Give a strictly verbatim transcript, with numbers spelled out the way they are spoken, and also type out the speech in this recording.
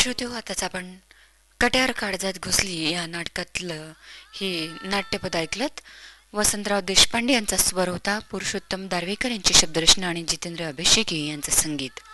श्रोते हो, आताच आपण कट्यार काळजात घुसली या नाटकातलं हे नाट्यपद ऐकलत. वसंतराव देशपांडे यांचा स्वर होता. पुरुषोत्तम दारव्हेकर यांची शब्दरचना आणि जितेंद्र अभिषेकी यांचं संगीत.